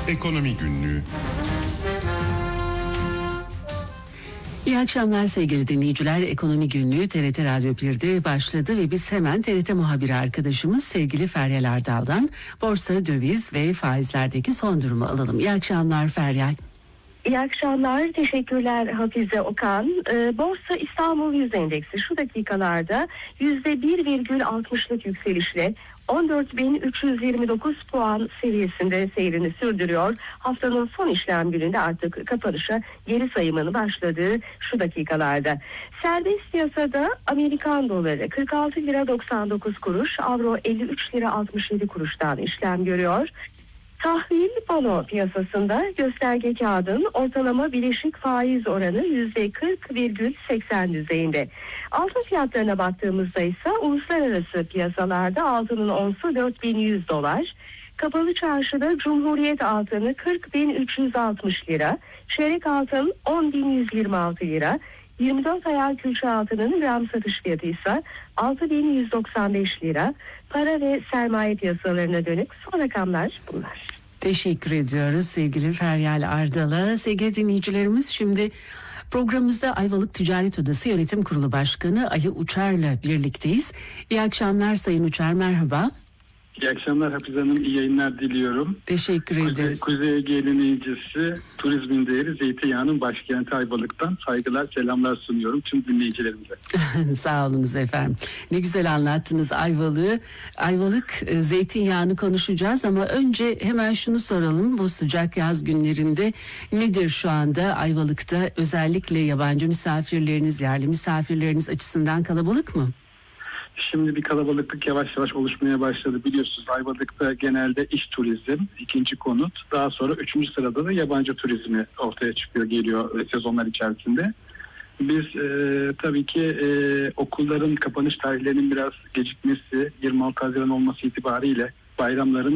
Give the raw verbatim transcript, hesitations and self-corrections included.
Ekonomi Günlüğü. İyi akşamlar sevgili dinleyiciler. Ekonomi Günlüğü T R T Radyo bir'de başladı ve biz hemen T R T muhabiri arkadaşımız sevgili Feryal Ardal'dan borsa, döviz ve faizlerdeki son durumu alalım. İyi akşamlar Feryal. İyi akşamlar, teşekkürler Hafize Okan. Ee, Borsa İstanbul Yüz Endeksi şu dakikalarda yüzde bir virgül altmışlık yükselişle on dört bin üç yüz yirmi dokuz puan seviyesinde seyrini sürdürüyor. Haftanın son işlem gününde artık kapanışa geri sayımını başladığı şu dakikalarda. Serbest piyasada Amerikan doları kırk altı lira doksan dokuz kuruş, avro elli üç lira altmış yedi kuruştan işlem görüyor. Tahvil bono piyasasında gösterge kağıdın ortalama bileşik faiz oranı yüzde kırk virgül seksen düzeyinde. Altın fiyatlarına baktığımızda ise uluslararası piyasalarda altının onsu dört bin yüz dolar. Kapalı çarşıda Cumhuriyet altını kırk bin üç yüz altmış lira, çeyrek altın on bin yüz yirmi altı lira, yirmi dört ayar külçe altının gram satış fiyatı ise altı bin yüz doksan beş lira. Para ve sermaye piyasalarına dönük son rakamlar bunlar. Teşekkür ediyoruz sevgili Feryal Ardal'a. Sevgili dinleyicilerimiz, şimdi programımızda Ayvalık Ticaret Odası Yönetim Kurulu Başkanı Ali Uçar'la birlikteyiz. İyi akşamlar Sayın Uçar, merhaba. İyi akşamlar Hafize Hanım, iyi yayınlar diliyorum. Teşekkür Kuzey, ederiz. Kuzey Ege Eleneyicisi, turizmin değeri zeytinyağının başkenti Ayvalık'tan saygılar, selamlar sunuyorum tüm dinleyicilerimize. Sağ olunuz efendim. Ne güzel anlattınız Ayvalık'ı. Ayvalık e, zeytinyağını konuşacağız ama önce hemen şunu soralım. Bu sıcak yaz günlerinde nedir şu anda Ayvalık'ta, özellikle yabancı misafirleriniz, yerli misafirleriniz açısından kalabalık mı? Şimdi bir kalabalıklık yavaş yavaş oluşmaya başladı. Biliyorsunuz Ayvalık'ta genelde iş turizm, ikinci konut, daha sonra üçüncü sırada da yabancı turizmi ortaya çıkıyor, geliyor sezonlar içerisinde. Biz e, tabii ki e, okulların kapanış tarihlerinin biraz gecikmesi, yirmi altı Haziran olması itibariyle bayramların